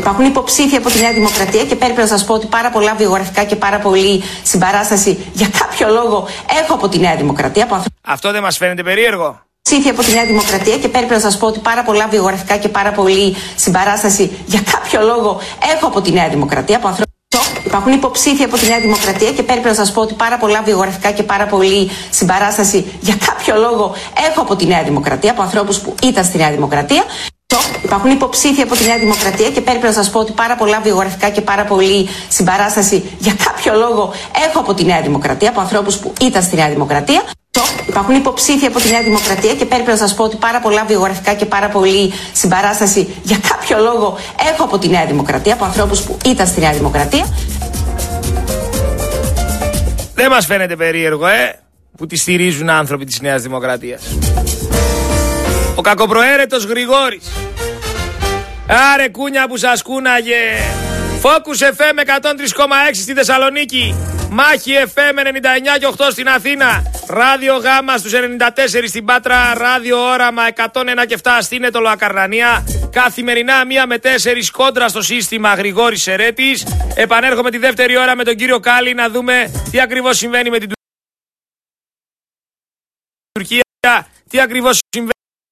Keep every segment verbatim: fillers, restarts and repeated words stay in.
Υπάρχουν υποψήφοι από τη Νέα Δημοκρατία και πρέπει να σας πω ότι πάρα πολλά βιογραφικά και πάρα πολύ συμπαράσταση για κάποιο λόγο έχω από τη Νέα Δημοκρατία. Από Αυτό δεν μας φαίνεται περίεργο? Υποψήφοι από τη Νέα Δημοκρατία και πρέπει να σας πω ότι πάρα πολλά βιογραφικά και πάρα πολύ συμπαράσταση για κάποιο λόγο έχω από τη Νέα Δημοκρατία. Από ανθρώπους... Υπάρχουν υποψήφοι από τη Νέα Δημοκρατία και πρέπει να σας πω ότι πάρα πολλά βιογραφικά και πάρα πολύ συμπαράσταση για κάποιο λόγο έχω από τη Νέα Δημοκρατία. Από ανθρώπους που ήταν στη Νέα Δημοκρατία. Υπάρχουν υποψήφοι από τη Νέα Δημοκρατία και πρέπει να σας πω ότι πάρα πολλά βιογραφικά και πάρα πολύ συμπαράσταση για κάποιο λόγο έχω από τη Νέα Δημοκρατία, από ανθρώπους που ήταν στη Νέα Δημοκρατία. Υπάρχουν υποψήφοι από τη Νέα Δημοκρατία και πρέπει να σας πω ότι πάρα πολλά βιογραφικά και πάρα πολύ συμπαράσταση για κάποιο λόγο έχω από τη Νέα Δημοκρατία, από ανθρώπους που ήταν στη Νέα Δημοκρατία. Δεν μας φαίνεται περίεργο, ε, που τη στηρίζουν άνθρωποι της Νέας Δημοκρατίας. Ο κακοπροαίρετος Γρηγόρης. Άρε κούνια που σας κούναγε. Focus εφ εμ εκατόν τρία κόμμα έξι στη Θεσσαλονίκη. Μάχη εφ εμ ενενήντα εννιά κόμμα οκτώ στην Αθήνα. Ράδιο Γάμα στους ενενήντα τέσσερα στην Πάτρα. Ράδιο Όραμα εκατόν ένα κόμμα επτά στην Ετωλοακαρνανία. Καθημερινά μία με τέσσερις κόντρα στο σύστημα Γρηγόρης Σερέτης. Επανέρχομαι τη δεύτερη ώρα με τον κύριο Κάλλη να δούμε τι ακριβώς συμβαίνει με την Τουρκία. Τι ακριβώς συμβαίνει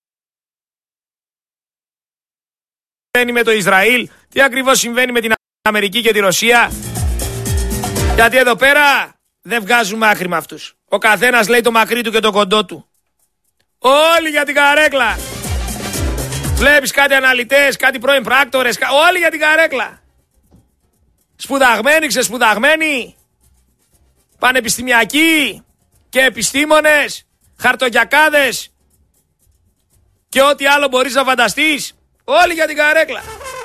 με το Ισραήλ, τι ακριβώς συμβαίνει με την Αμερική και τη Ρωσία. Γιατί εδώ πέρα δεν βγάζουμε άκρη με αυτούς. Ο καθένας λέει το μακρύ του και το κοντό του. Όλοι για την καρέκλα. Βλέπεις κάτι αναλυτές, κάτι πρώην πράκτορες, όλοι για την καρέκλα. Σπουδαγμένοι, ξεσπουδαγμένοι, πανεπιστημιακοί και επιστήμονες, χαρτογιακάδες και ό,τι άλλο μπορείς να φανταστείς. Όλοι για την καρέκλα.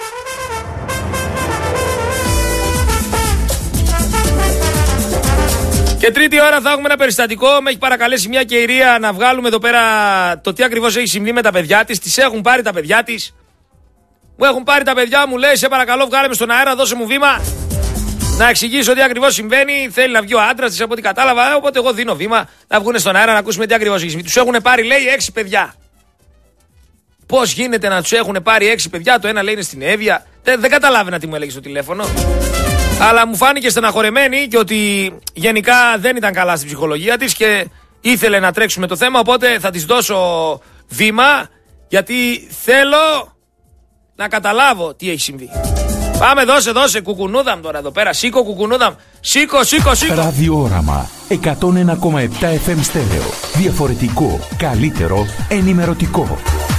Και τρίτη ώρα θα έχουμε ένα περιστατικό. Με έχει παρακαλέσει μια κυρία να βγάλουμε εδώ πέρα το τι ακριβώς έχει συμβεί με τα παιδιά της. Τις έχουν πάρει τα παιδιά της. Μου έχουν πάρει τα παιδιά μου, λέει: σε παρακαλώ, βγάλε με στον αέρα, δώσε μου βήμα. Να εξηγήσω τι ακριβώς συμβαίνει. Θέλει να βγει ο άντρας της από ό,τι κατάλαβα. Οπότε εγώ δίνω βήμα να βγουν στον αέρα να ακούσουμε τι ακριβώς έχει συμβεί. Τους έχουν πάρει, λέει, έξι παιδιά. Πώς γίνεται να τους έχουν πάρει έξι παιδιά, το ένα λέει είναι στην Εύβοια. Δεν, δεν καταλάβαινα τι μου έλεγε στο τηλέφωνο. Αλλά μου φάνηκε στεναχωρεμένη και ότι γενικά δεν ήταν καλά στην ψυχολογία της και ήθελε να τρέξουμε το θέμα. Οπότε θα της δώσω βήμα γιατί θέλω να καταλάβω τι έχει συμβεί. Πάμε, δώσε, δώσε, κουκουνούδαμ τώρα εδώ πέρα. Σήκω, κουκουνούδαμ. Σήκω, σήκω, σήκω. Ραδιόραμα εκατόν ένα κόμμα επτά εφ εμ στέρεο. Διαφορετικό, καλύτερο, ενημερωτικό.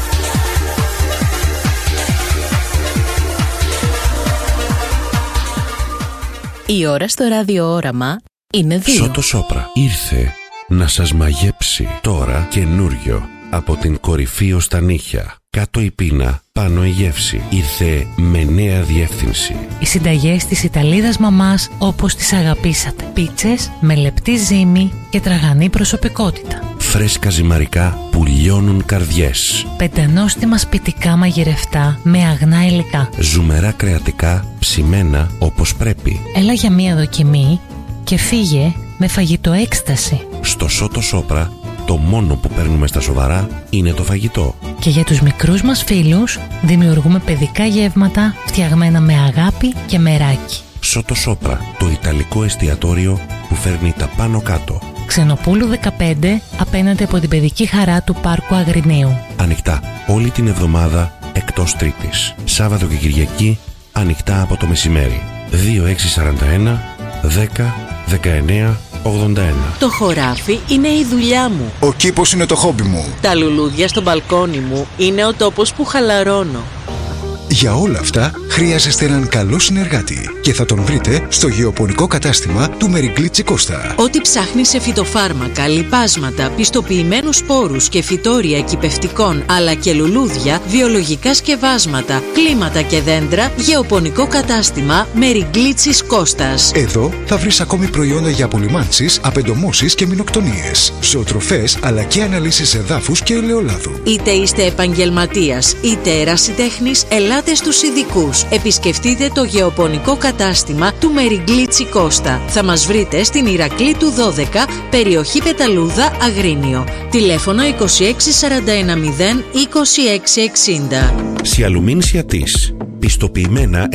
Η ώρα στο ραδιόραμα είναι δύο. Σότο Σόπρα ήρθε να σας μαγέψει τώρα καινούριο από την κορυφή ως τα νύχια. Κάτω η πείνα, πάνω η γεύση. Ήρθε με νέα διεύθυνση. Οι συνταγές της Ιταλίδας μαμάς όπως τις αγαπήσατε. Πίτσες με λεπτή ζύμη και τραγανή προσωπικότητα. Φρέσκα ζυμαρικά που λιώνουν καρδιές. Πεντανόστιμα σπιτικά μαγειρευτά με αγνά υλικά. Ζουμερά κρεατικά ψημένα όπως πρέπει. Έλα για μία δοκιμή και φύγε με φαγητό έκσταση. Στο Σότο Σόπρα το μόνο που παίρνουμε στα σοβαρά είναι το φαγητό. Και για τους μικρούς μας φίλους δημιουργούμε παιδικά γεύματα φτιαγμένα με αγάπη και μεράκι. Σότο Σόπρα, το ιταλικό εστιατόριο που φέρνει τα πάνω κάτω. Ξενοπούλου δεκαπέντε απέναντι από την παιδική χαρά του Πάρκου Αγρινίου. Ανοιχτά όλη την εβδομάδα εκτός Τρίτης. Σάββατο και Κυριακή ανοιχτά από το μεσημέρι. δύο έξι τέσσερα ένα δέκα δεκαεννέα ογδόντα ένα. Το χωράφι είναι η δουλειά μου. Ο κήπος είναι το χόμπι μου. Τα λουλούδια στο μπαλκόνι μου είναι ο τόπος που χαλαρώνω. Για όλα αυτά χρειάζεστε έναν καλό συνεργάτη και θα τον βρείτε στο γεωπονικό κατάστημα του Μερικλίτσι Κώστα. Ό,τι ψάχνεις σε φυτοφάρμακα, λιπάσματα, πιστοποιημένους σπόρους και φυτόρια κυπευτικών αλλά και λουλούδια, βιολογικά σκευάσματα, κλίματα και δέντρα, γεωπονικό κατάστημα Μερικλίτσι Κώστας. Εδώ θα βρεις ακόμη προϊόντα για απολυμάνσεις, απεντομώσεις και μηνοκτονίες, ζωοτροφές αλλά και αναλύσεις εδάφους και ελαιολάδου. Είτε είστε επαγγελματίας είτε ερασιτέχνης, ελάτε στους ειδικούς. Επισκεφτείτε το γεωπονικό κατάστημα του Μερικλίτσι Κώστα. Θα μας βρείτε στην Ηρακλήτου δώδεκα, περιοχή Πεταλούδα, Αγρίνιο. Τηλέφωνο είκοσι έξι σαράντα ένα μηδέν είκοσι έξι εξήντα. Σιαλουμίνσια της. Πιστοποιημένα